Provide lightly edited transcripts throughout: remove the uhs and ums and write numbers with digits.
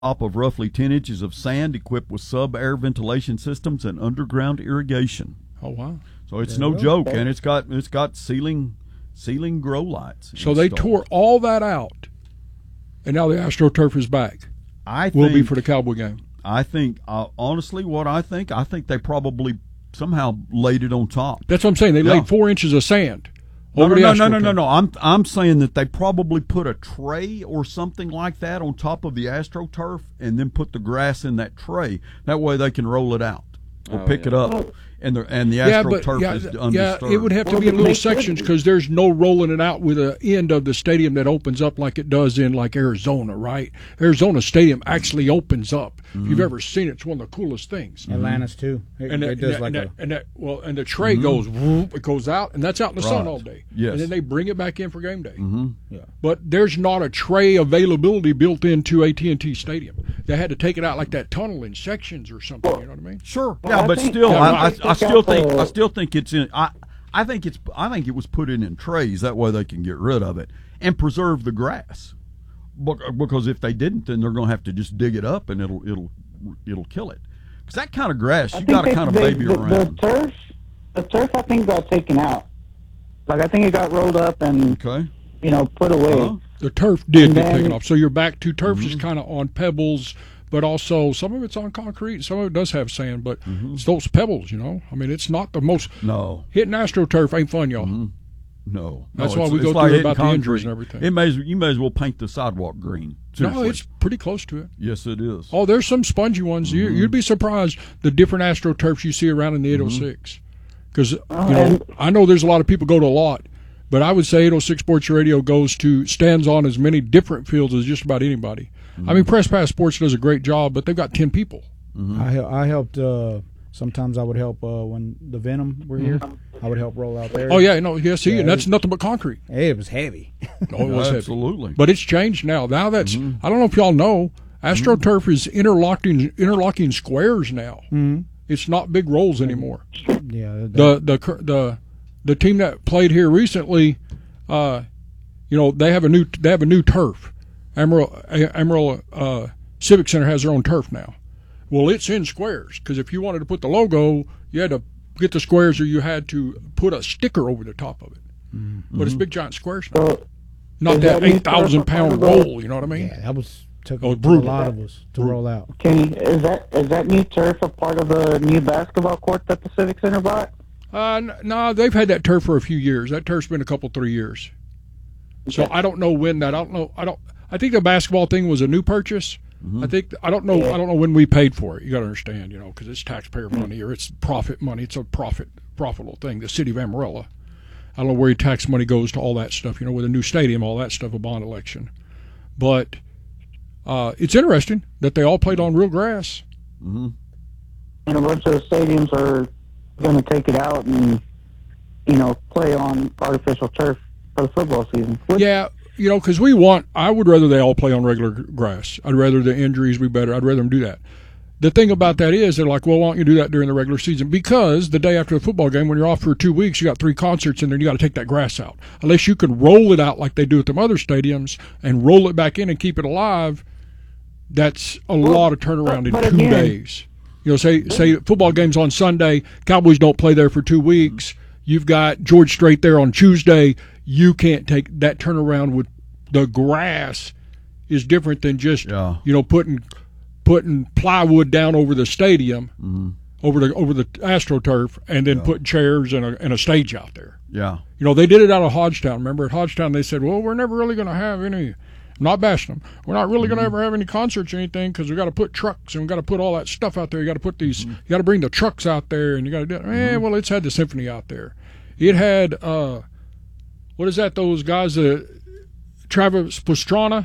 top of roughly 10 inches of sand equipped with sub-air ventilation systems and underground irrigation. Oh, wow. So it's no joke, and it's got ceiling grow lights. So they tore all that out, and now the AstroTurf is back. Will be for the Cowboy game. I think, honestly, I think they probably somehow laid it on top. That's what I'm saying. They laid 4 inches of sand. No. I'm saying that they probably put a tray or something like that on top of the AstroTurf and then put the grass in that tray. That way they can roll it out or pick it up. And the AstroTurf is undisturbed. Yeah, it would have to be in little sections because there's no rolling it out with an end of the stadium that opens up like it does in like Arizona, right? Arizona Stadium actually opens up. If you've ever seen it, it's one of the coolest things. Atlanta's too. And the tray goes, it goes out, and that's out in the sun all day. Yes. And then they bring it back in for game day. Yeah. But there's not a tray availability built into AT&T Stadium. They had to take it out like that tunnel in sections or something. You know what I mean? Sure. Yeah, but still, I still think it's in. I think it was put in trays. That way they can get rid of it and preserve the grass. Because if they didn't, then they're going to have to just dig it up and it'll kill it. Because that kind of grass, you got to kind of baby around. The turf, I think got taken out. Like I think it got rolled up and put away. The turf did get taken off. So you're back to turf is kind of on pebbles. But also, some of it's on concrete. Some of it does have sand, but it's those pebbles, I mean, it's not the most. No. Hitting AstroTurf ain't fun, y'all. No. That's why we go through about the injuries and everything. You may as well paint the sidewalk green. Seriously. No, it's pretty close to it. Yes, it is. Oh, there's some spongy ones. You'd be surprised the different AstroTurfs you see around in the 806. Because, I know there's a lot of people go to a lot, but I would say 806 Sports Radio stands on as many different fields as just about anybody. I mean, Press Pass Sports does a great job, but they've got 10 people. I helped. Sometimes I would help when the Venom were here. I would help roll out there. Oh yeah, and that's nothing but concrete. Hey, it was heavy. No, it was absolutely heavy. But it's changed now. Now that's I don't know if y'all know, AstroTurf is interlocking squares now. It's not big rolls anymore. Yeah. The team that played here recently, they have a new turf. Amarillo Civic Center has their own turf now. Well, it's in squares because if you wanted to put the logo, you had to get the squares or you had to put a sticker over the top of it. But it's big giant squares now. Not that 8,000-pound roll, you know what I mean? Yeah, that took a lot of us to roll out. Is that new turf a part of the new basketball court that the Civic Center bought? No, they've had that turf for a few years. That turf's been a couple, 3 years. So I don't know when that. I think the basketball thing was a new purchase. I don't know when we paid for it. You got to understand, because it's taxpayer money or it's profit money. It's a profitable thing. The city of Amarillo. I don't know where your tax money goes to all that stuff. With a new stadium, all that stuff, a bond election. But it's interesting that they all played on real grass. And a bunch of stadiums are going to take it out and play on artificial turf for the football season. Yeah. Because I would rather they all play on regular grass. I'd rather the injuries be better. I'd rather them do that. The thing about that is they're like, well, why don't you do that during the regular season? Because the day after the football game, when you're off for 2 weeks, you got 3 concerts in there, and you got to take that grass out. Unless you can roll it out like they do at them other stadiums and roll it back in and keep it alive, that's a lot of turnaround in 2 days. Say football game's on Sunday, Cowboys don't play there for 2 weeks. You've got George Strait there on Tuesday. You can't take that turnaround with the grass is different than just putting plywood down over the stadium, over the AstroTurf, and then putting chairs and a stage out there. Yeah, they did it out of Hodgetown. Remember at Hodgetown they said, well, we're never really going to have any. I'm not bashing them. We're not really going to ever have any concerts or anything because we got to put trucks and we got to put all that stuff out there. You got to put these. You got to bring the trucks out there and you got to do it. Well, it's had the symphony out there. It had what is that? Those guys, Travis Pastrana.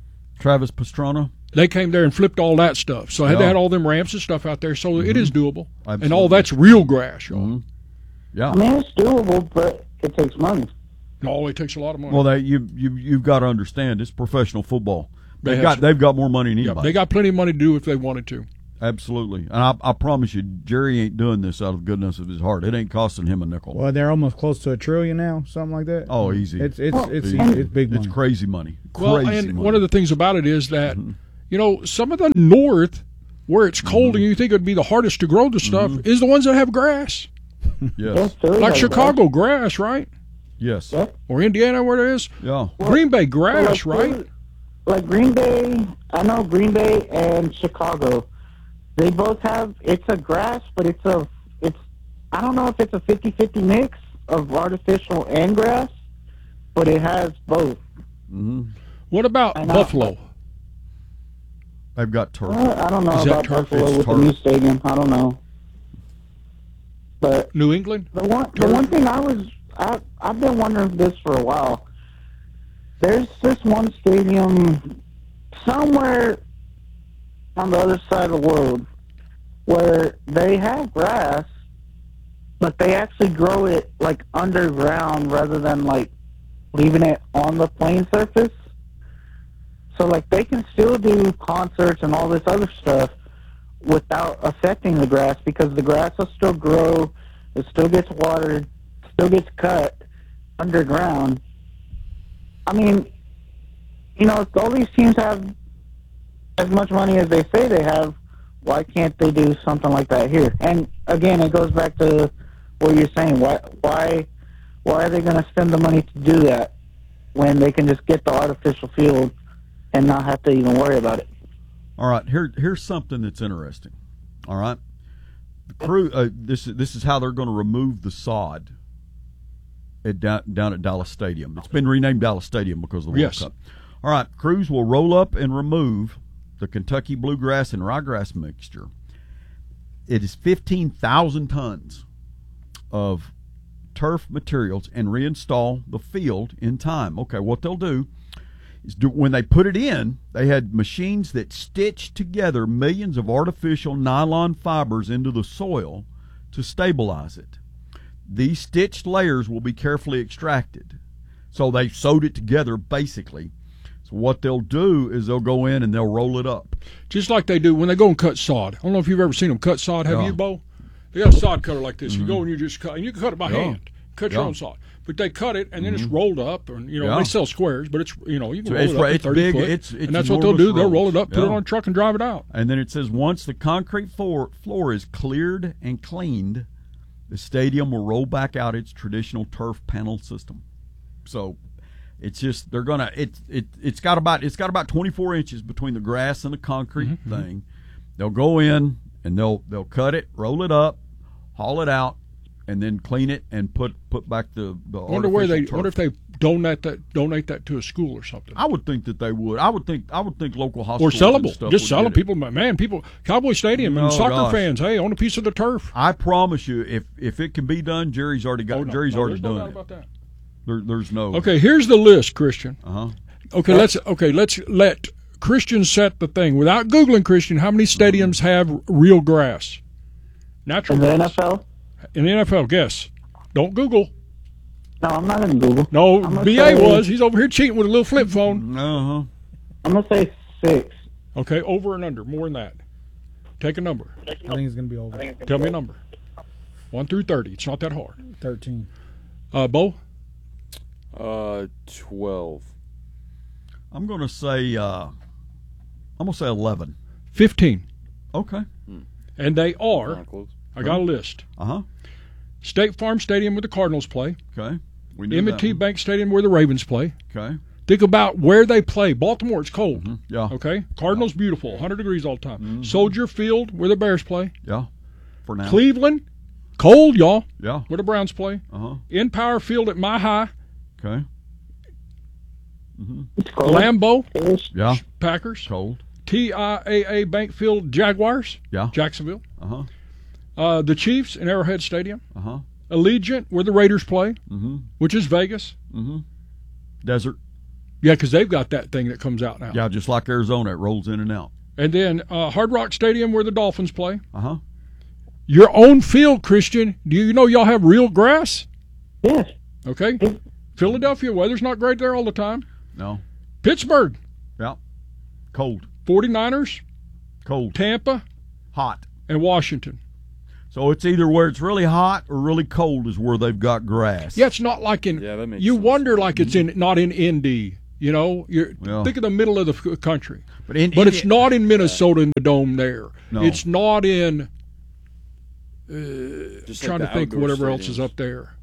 They came there and flipped all that stuff. So they had all them ramps and stuff out there. So it is doable. Absolutely. And all that's real grass, y'all. Yeah. I mean, it's doable, but it takes money. No, it takes a lot of money. Well, you've got to understand, it's professional football. They've got more money than anybody. They got plenty of money to do if they wanted to. Absolutely. And I promise you, Jerry ain't doing this out of the goodness of his heart. It ain't costing him a nickel. Well, they're almost close to $1 trillion now, something like that. Oh, easy. It's big money. It's crazy money. One of the things about it is that, You know, some of the north, where it's cold and you think it would be the hardest to grow the stuff, is the ones that have grass. Yes. Like Chicago, grass, right? Yes. Yeah. Or Indiana, where it is. Yeah. Green Bay, grass, right? Like Green Bay, I know Green Bay and Chicago, they both have, it's a grass, but it's I don't know if it's a 50-50 mix of artificial and grass, but it has both. Mm-hmm. What about Buffalo? They've got turf. I don't know Is that about turf? Buffalo It's with turf. the new stadium. I don't know. But New England? the one thing I've been wondering this for a while. There's this one stadium somewhere on the other side of the world where they have grass, but they actually grow it like underground rather than like leaving it on the playing surface. So like they can still do concerts and all this other stuff without affecting the grass because the grass will still grow, it still gets watered, still gets cut underground. I mean, you know, if all these teams have as much money as they say they have, why can't they do something like that here? And again, it goes back to what you're saying. Why are they going to spend the money to do that when they can just get the artificial field and not have to even worry about it? All right, here's something that's interesting. All right, the crew. This is how they're going to remove the sod down at Dallas Stadium. It's been renamed Dallas Stadium because of the World Cup. All right, crews will roll up and remove the Kentucky bluegrass and ryegrass mixture. It is 15,000 tons of turf materials and reinstall the field in time. Okay, what they'll do is when they put it in, they had machines that stitched together millions of artificial nylon fibers into the soil to stabilize it. These stitched layers will be carefully extracted. So they sewed it together basically. So what they'll do is they'll go in and they'll roll it up. Just like they do when they go and cut sod. I don't know if you've ever seen them cut sod. Have you, Bo? They got a sod cutter like this. You go and you just cut, and you can cut it by hand. Cut your own sod. But they cut it, and then it's rolled up, and they sell squares, but it's you can roll it up it's 30 big. foot, It's and that's what they'll do. They'll roll it up, put it Yeah. on a truck, and drive it out. And then it says once the concrete floor is cleared and cleaned, the stadium will roll back out its traditional turf panel system. So it's just they're gonna it's got about 24 inches between the grass and the concrete thing. They'll go in and they'll cut it, roll it up, haul it out, and then clean it and put back the Wonder where they turf. wonder if they donate that to a school or something. I would think that they would. I would think local Or hospitals sellable. and stuff Just would sell get them. it. People, Cowboy Stadium and Oh, soccer gosh. fans, hey, own a piece of the turf. I promise you, if it can be done, Jerry's already No, Jerry's already there's no done doubt it. about that. There's no. Okay, here's the list, Christian. Uh-huh. Let's let Christian set the thing. Without Googling, Christian, how many stadiums have real grass? Natural In the grass. NFL? In the NFL, guess. Don't Google. No, I'm not going to Google. No, I'm gonna BA say- was. He's over here cheating with a little flip phone. Uh-huh. I'm going to say 6. Okay, over and under. More than that. Take a number. I think it's going to be over Tell me a number. 1 through 30. It's not that hard. 13. Bo? 12. I'm gonna say 11. 15. Okay. And they are, Not close. I got a list. Uh-huh. State Farm Stadium where the Cardinals play. Okay. We knew M&T that one. Bank Stadium where the Ravens play. Okay. Think about where they play. Baltimore, it's cold. Yeah. Okay? Cardinals, beautiful. 100 degrees all the time. Soldier Field where the Bears play. Yeah. For now. Cleveland, cold, y'all, Yeah. where the Browns play. Uh-huh. In Power Field at My High. Okay. It's cold. Lambeau, Yeah. Packers. Cold. TIAA Bank Field, Jaguars. Yeah. Jacksonville. Uh-huh. The Chiefs in Arrowhead Stadium. Uh-huh. Allegiant, where the Raiders play, Mm-hmm. which is Vegas. Desert. Yeah, because they've got that thing that comes out now. Yeah, just like Arizona, it rolls in and out. And then Hard Rock Stadium, where the Dolphins play. Uh-huh. Your own field, Christian. Do you know y'all have real grass? Yes. Okay. Philadelphia, weather's not great there all the time. No. Pittsburgh, Yeah. Cold. 49ers, Cold. Tampa, Hot. and Washington. So it's either where it's really hot or really cold is where they've got grass. Yeah, it's not like in. Yeah, that makes You sense. wonder like it's in not in Indy Think of the middle of the country. But it's not in Minnesota in the dome there. No. It's not in. Just Trying like to think the whatever outdoor else is stadiums. up there.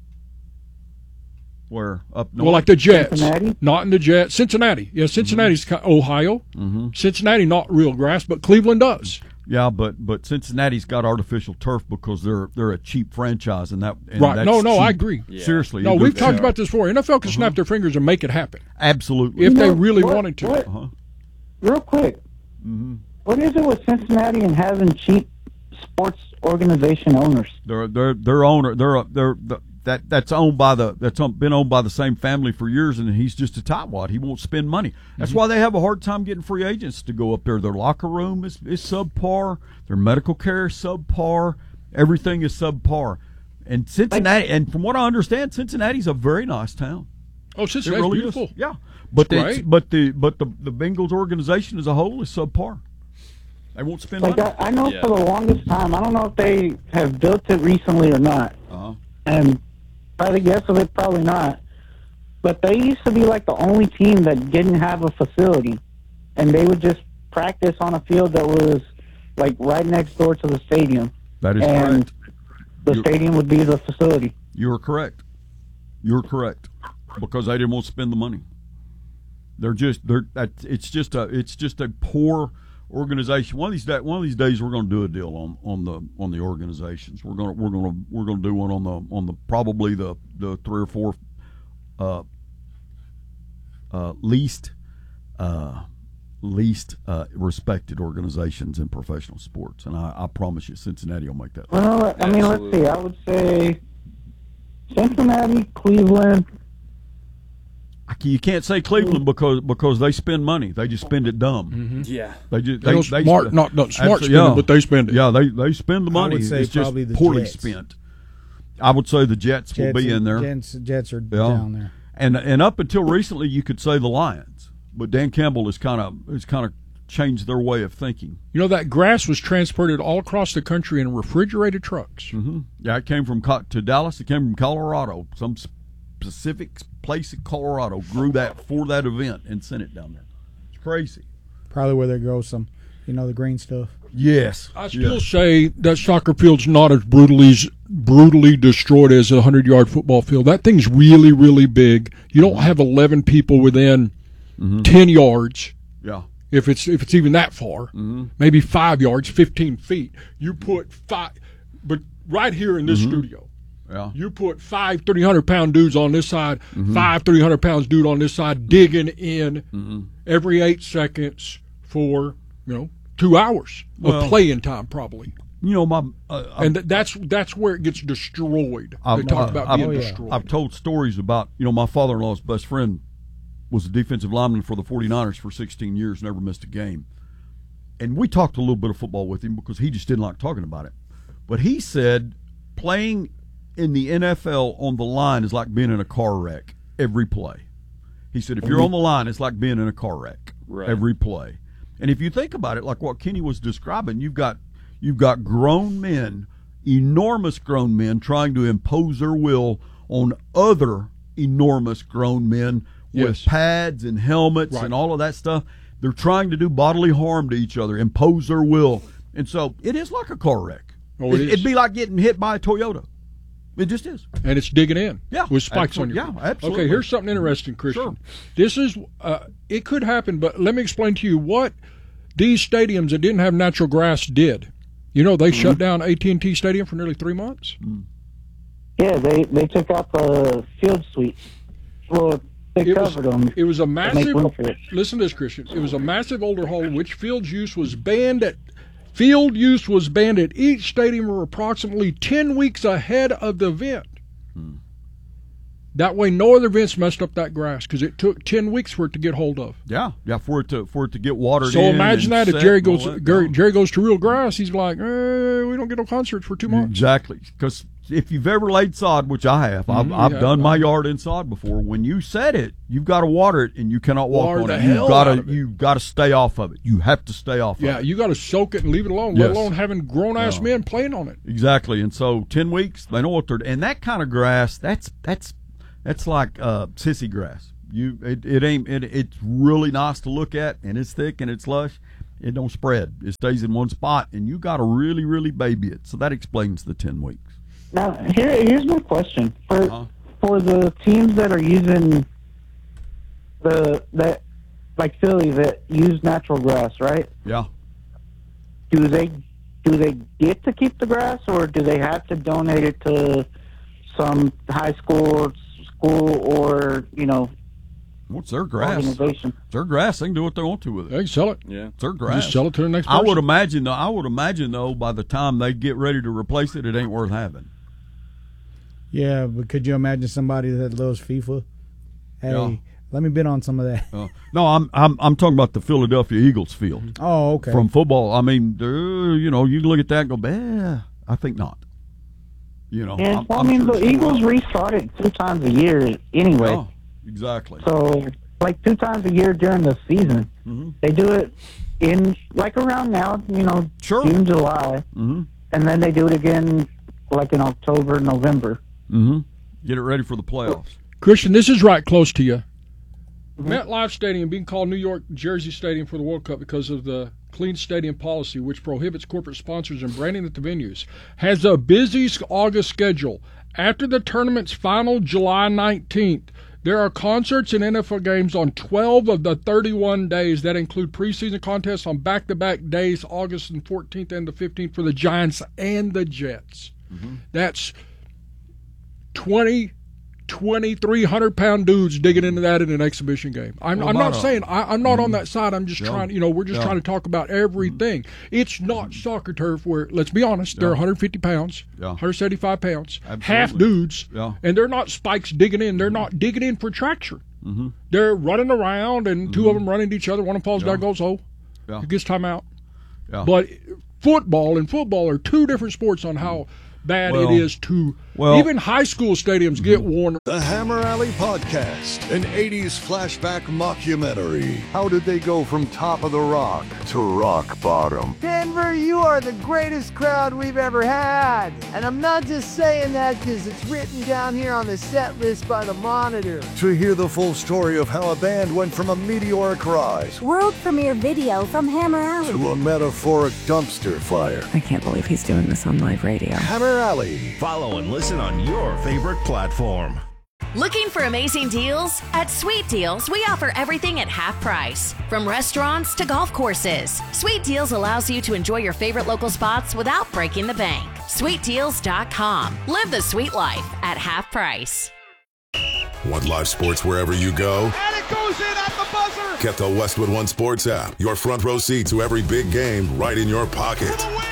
where up north. Well, like the Jets, Cincinnati? not in the Jets. Cincinnati, yeah, Cincinnati's Ohio. Mm-hmm. Cincinnati, not real grass, but Cleveland does. Yeah, but Cincinnati's got artificial turf because they're a cheap franchise, and Right? that's No, cheap. I agree. Yeah. Seriously, No, it we've goes- talked about this before. NFL can snap their fingers and make it happen absolutely. if they know, really what- wanted to. what- Uh-huh. Real quick, what is it with Cincinnati and having cheap sports organization owners? Their owner that's owned by been owned by the same family for years, and he's just a tightwad. He won't spend money. That's why they have a hard time getting free agents to go up there. Their locker room is subpar. Their medical care is subpar. Everything is subpar. And Cincinnati, and from what I understand, Cincinnati's a very nice town. Oh, It Cincinnati's really beautiful. is. Yeah, but It's the Bengals organization as a whole is subpar. They won't spend Like money. I know Yeah. for the longest time, I don't know if they have built it recently or not, Uh-huh. and by the guess of it, probably not. But they used to be like the only team that didn't have a facility, and they would just practice on a field that was like right next door to the stadium, That is and correct. the You- stadium would be the facility. You're correct. You're correct. Because they didn't want to spend the money. It's just a poor organization. One of these days we're going to do a deal on the organizations. We're going to do one on the probably the 3 or 4 least respected organizations in professional sports, and I promise you, Cincinnati will make that. Well, I mean, let's see. I would say Cincinnati, Cleveland. You can't say Cleveland because they spend money. They just spend it dumb. Yeah. They just They don't smart, not smart Absolutely, spending, but they spend it. Yeah, they spend the money. would say It's just probably the poorly Jets. spent. I would say the Jets will be in there, Jets are Yeah. down there. and up until recently, you could say the Lions, but Dan Campbell has kind of changed their way of thinking. You know, that grass was transported all across the country in refrigerated trucks. Yeah, it came to Dallas. It came from Colorado. Some specific place in Colorado grew that for that event and sent it down there. It's crazy. Probably where they grow some, the green stuff. Yes, I still say that soccer field's not as brutally destroyed as a 100-yard football field. That thing's really, really big. You don't have 11 people within 10 yards. Yeah. If it's even that far, maybe 5 yards, 15 feet. You put 5, but right here in this studio, Yeah. you put 5 300-pound dudes on this side, 5 300-pound dude on this side, digging in every 8 seconds for 2 hours Well, of playing time, probably. My And that's where it gets destroyed. I've- They talk about being yeah. destroyed. I've told stories about, my father-in-law's best friend was a defensive lineman for the 49ers for 16 years, never missed a game. And we talked a little bit of football with him because he just didn't like talking about it. But he said playing in the NFL on the line is like being in a car wreck every play. He said if you're on the line, it's like being in a car wreck every play. And if you think about it, like what Kenny was describing, you've got grown men, enormous grown men, trying to impose their will on other enormous grown men with Yes. pads and helmets Right. and all of that stuff. They're trying to do bodily harm to each other, impose their will. And so it is like a car wreck. Oh, it is. It'd be like getting hit by a Toyota. It just is. And it's digging in Yeah, with spikes on your absolutely. feet. Yeah, absolutely. Okay, here's something interesting, Christian. Sure. This is, it could happen, but let me explain to you what these stadiums that didn't have natural grass did. They shut down AT&T Stadium for nearly 3 months. Yeah, they took out the field suites. Well, they covered them. It was a massive. room for it. Listen to this, Christian. It was a massive overhaul in which field use was banned at each stadium for approximately 10 weeks ahead of the event. That way, no other events messed up that grass because it took 10 weeks for it to get hold of. Yeah, for it to get watered So in. imagine and that if set Jerry and all goes that. Jerry goes to real grass, he's like, we don't get no concerts for 2 months. Exactly, because if you've ever laid sod, which I have, I've yeah, done my yard in sod before. When you set it, you've got to water it, and you cannot walk Water on the it. hell out of it. You've got to stay off of it. You have to stay off Yeah, of it. you got to soak it and leave it alone. Let Yes. alone having grown ass No. men playing on it. Exactly, and so 10 weeks, they know what they're. And that kind of grass, that's like sissy grass. It's really nice to look at, and it's thick and it's lush. It don't spread. It stays in one spot, and you got to really, really baby it. So that explains the 10 weeks. Now, here's my question for the teams that are using like Philly that use natural grass, right? Yeah. Do they get to keep the grass, or do they have to donate it to some high school or What's their grass? organization? It's their grass. They can do what they want to with it. They can sell it. Yeah. It's their grass. Just sell it to the next person. I would imagine though, by the time they get ready to replace it, it ain't worth having. Yeah, but could you imagine somebody that loves FIFA? Hey, Yeah. let me bid on some of that. No, I'm talking about the Philadelphia Eagles field. Oh, okay. From football. I mean, you can look at that and go, I think not. Yeah, I'm sure the Eagles restart it 2 times a year anyway. Oh, exactly. So, like 2 times a year during the season. Mm-hmm. They do it in, like around now, Sure. June, July. Mm-hmm. And then they do it again, like in October, November. Mm-hmm. Get it ready for the playoffs. Christian, this is right close to you. MetLife Stadium being called New York Jersey Stadium for the World Cup because of the clean stadium policy, which prohibits corporate sponsors and branding at the venues, has a busy August schedule. After the tournament's final July 19th, there are concerts and NFL games on 12 of the 31 days. That include preseason contests on back-to-back days, August 14th and the 15th for the Giants and the Jets. Mm-hmm. That's 2,300-pound dudes digging into that in an exhibition game. I'm not saying I'm not on that side. I'm just trying. We're just trying to talk about everything. It's not soccer turf where, let's be honest, they're 150 pounds, 175 pounds, half dudes, and they're not spikes digging in. They're not digging in for traction. Mm-hmm. They're running around, and 2 of them run into each other. One of them falls down, goes it gets time out. Yeah. But football and football are 2 different sports on how bad it is to even high school stadiums get worn. The Hammer Alley Podcast, an 80s flashback mockumentary. How did they go from top of the rock to rock bottom? Denver, you are the greatest crowd we've ever had. And I'm not just saying that because it's written down here on the set list by the Monitor. To hear the full story of how a band went from a meteoric rise, world premiere video from Hammer Alley, to a metaphoric dumpster fire. I can't believe he's doing this on live radio. Hammer Alley. Follow and listen on your favorite platform. Looking for amazing deals? At Sweet Deals, we offer everything at half price. From restaurants to golf courses, Sweet Deals allows you to enjoy your favorite local spots without breaking the bank. SweetDeals.com. Live the sweet life at half price. Want live sports wherever you go? And it goes in at the buzzer! Get the Westwood One Sports app. Your front row seat to every big game right in your pocket. For the win!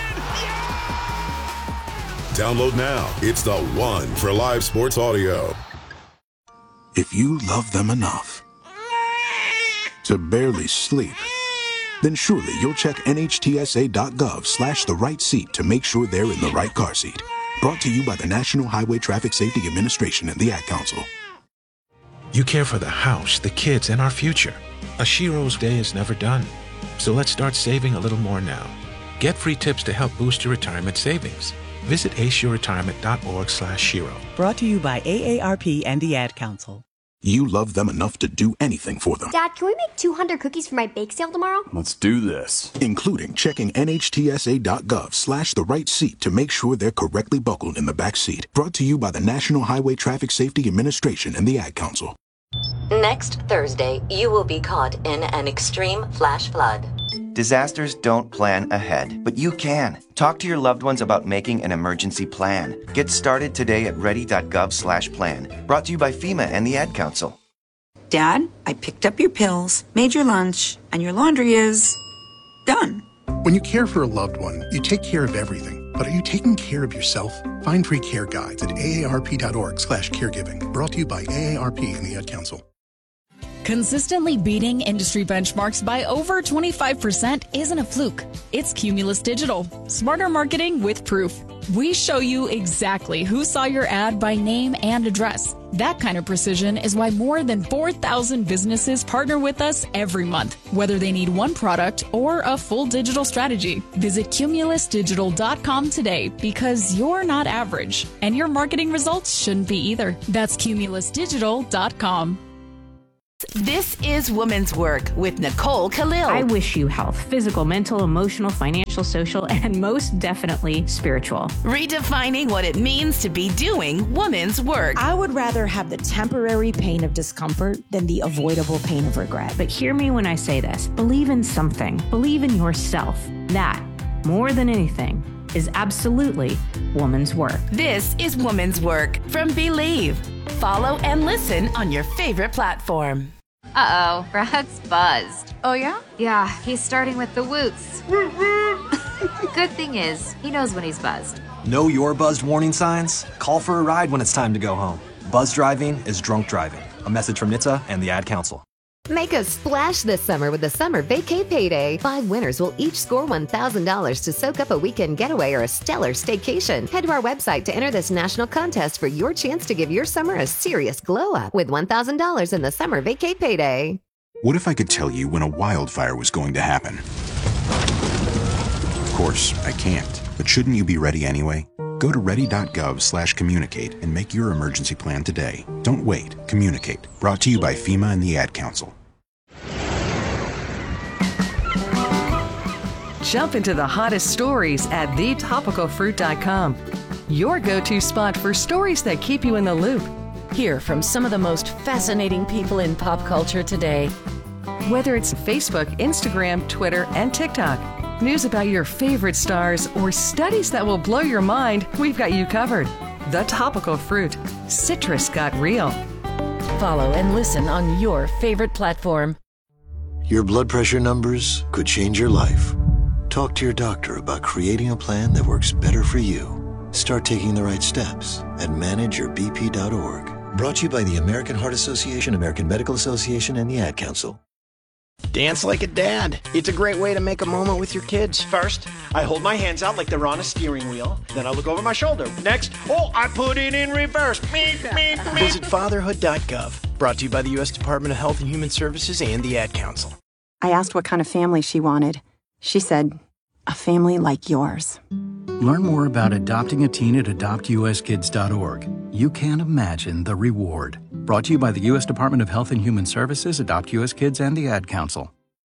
Download now. It's the one for live sports audio. If you love them enough to barely sleep, then surely you'll check NHTSA.gov/the right seat to make sure they're in the right car seat. Brought to you by the National Highway Traffic Safety Administration and the Ad Council. You care for the house, the kids, and our future. A Shiro's day is never done. So let's start saving a little more now. Get free tips to help boost your retirement savings. Visit aceyourretirement.org/Shiro. Brought to you by AARP and the Ad Council. You love them enough to do anything for them. Dad, can we make 200 cookies for my bake sale tomorrow? Let's do this. Including checking NHTSA.gov/the right seat to make sure they're correctly buckled in the back seat. Brought to you by the National Highway Traffic Safety Administration and the Ad Council. Next Thursday, you will be caught in an extreme flash flood. Disasters don't plan ahead, but you can. Talk to your loved ones about making an emergency plan. Get started today at ready.gov/plan. Brought to you by FEMA and the Ad Council. Dad, I picked up your pills, made your lunch, and your laundry is done. When you care for a loved one, you take care of everything. But are you taking care of yourself? Find free care guides at aarp.org/caregiving. Brought to you by AARP and the Ad Council. Consistently beating industry benchmarks by over 25% isn't a fluke. It's Cumulus Digital. Smarter marketing with proof. We show you exactly who saw your ad by name and address. That kind of precision is why more than 4,000 businesses partner with us every month, whether they need one product or a full digital strategy. Visit cumulusdigital.com today because you're not average, and your marketing results shouldn't be either. That's cumulusdigital.com. This is Woman's Work with Nicole Khalil. I wish you health, physical, mental, emotional, financial, social, and most definitely spiritual. Redefining what it means to be doing woman's work. I would rather have the temporary pain of discomfort than the avoidable pain of regret. But hear me when I say this. Believe in something. Believe in yourself. That, more than anything, is absolutely woman's work. This is Woman's Work from Believe. Follow and listen on your favorite platform. Uh-oh, Brad's buzzed. Oh, yeah? Yeah, he's starting with the woots. Good thing is, he knows when he's buzzed. Know your buzzed warning signs? Call for a ride when it's time to go home. Buzz driving is drunk driving. A message from NHTSA and the Ad Council. Make a splash this summer with the Summer Vacay Payday. 5 winners will each score $1,000 to soak up a weekend getaway or a stellar staycation. Head to our website to enter this national contest for your chance to give your summer a serious glow up with $1,000 in the Summer Vacay Payday. What if I could tell you when a wildfire was going to happen? Of course, I can't. But shouldn't you be ready anyway? Go to ready.gov/communicate and make your emergency plan today. Don't wait. Communicate. Brought to you by FEMA and the Ad Council. Jump into the hottest stories at thetopicalfruit.com. Your go-to spot for stories that keep you in the loop. Hear from some of the most fascinating people in pop culture today. Whether it's Facebook, Instagram, Twitter, and TikTok, news about your favorite stars, or studies that will blow your mind, we've got you covered. The Topical Fruit. Citrus got real. Follow and listen on your favorite platform. Your blood pressure numbers could change your life. Talk to your doctor about creating a plan that works better for you. Start taking the right steps at manageyourbp.org. Brought to you by the American Heart Association, American Medical Association, and the Ad Council. Dance like a dad. It's a great way to make a moment with your kids. First, I hold my hands out like they're on a steering wheel. Then I look over my shoulder. Next, I put it in reverse. Visit fatherhood.gov. Brought to you by the U.S. Department of Health and Human Services and the Ad Council. I asked what kind of family she wanted. She said, a family like yours. Learn more about adopting a teen at adoptuskids.org. You can't imagine the reward. Brought to you by the U.S. Department of Health and Human Services, Adopt U.S. Kids, and the Ad Council.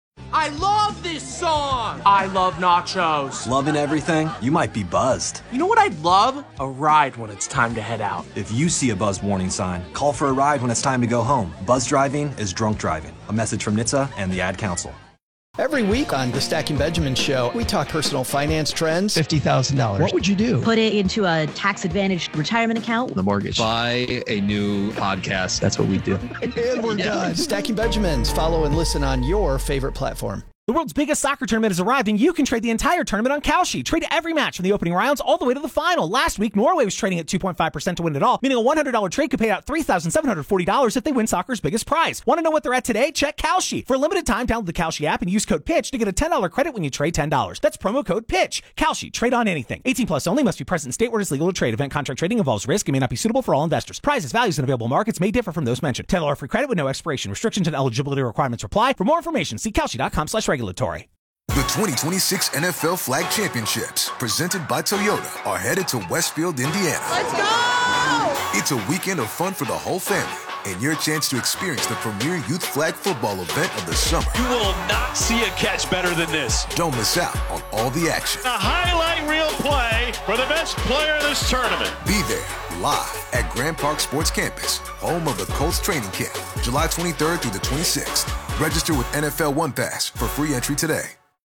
I love this song! I love nachos. Loving everything? You might be buzzed. You know what I'd love? A ride when it's time to head out. If you see a buzzed warning sign, call for a ride when it's time to go home. Buzz driving is drunk driving. A message from NHTSA and the Ad Council. Every week on the Stacking Benjamin Show, we talk personal finance trends. $50,000. What would you do? Put it into a tax-advantaged retirement account. The mortgage. Buy a new podcast. That's what we do. And we're done. Stacking Benjamins. Follow and listen on your favorite platform. The world's biggest soccer tournament has arrived, and you can trade the entire tournament on Kalshi. Trade every match from the opening rounds all the way to the final. Last week, Norway was trading at 2.5% to win it all, meaning a $100 trade could pay out $3,740 if they win soccer's biggest prize. Want to know what they're at today? Check Kalshi. For a limited time, download the Kalshi app and use code PITCH to get a $10 credit when you trade $10. That's promo code PITCH. Kalshi. Trade on anything. 18 plus only. Must be present in state where it is legal to trade. Event contract trading involves risk and may not be suitable for all investors. Prizes, values, and available markets may differ from those mentioned. $10 free credit with no expiration. Restrictions and eligibility requirements apply. For more information, see Kalshi.com/regulatory. The 2026 NFL Flag Championships, presented by Toyota, are headed to Westfield, Indiana. Let's go! It's a weekend of fun for the whole family, and your chance to experience the premier youth flag football event of the summer. You will not see a catch better than this. Don't miss out on all the action. A highlight reel play for the best player in this tournament. Be there, live at Grand Park Sports Campus, home of the Colts training camp, July 23rd through the 26th. Register with NFL One Pass for free entry today.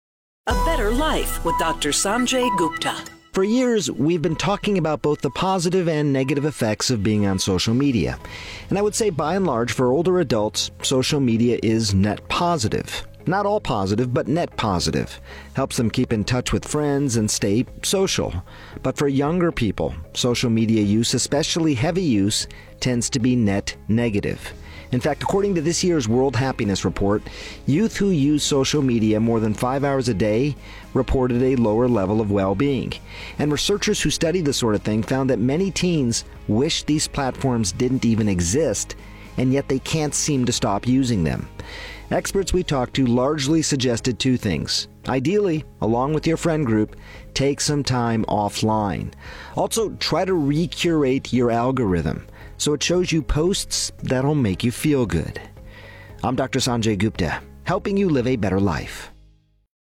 A Better Life with Dr. Sanjay Gupta. For years, we've been talking about both the positive and negative effects of being on social media. And I would say, by and large, for older adults, social media is net positive. Not all positive, but net positive. Helps them keep in touch with friends and stay social. But for younger people, social media use, especially heavy use, tends to be net negative. In fact, according to this year's World Happiness Report, youth who use social media more than 5 hours a day reported a lower level of well-being. And researchers who studied this sort of thing found that many teens wish these platforms didn't even exist, and yet they can't seem to stop using them. Experts we talked to largely suggested two things. Ideally, along with your friend group, take some time offline. Also, try to recurate your algorithm so it shows you posts that'll make you feel good. I'm Dr. Sanjay Gupta, helping you live a better life.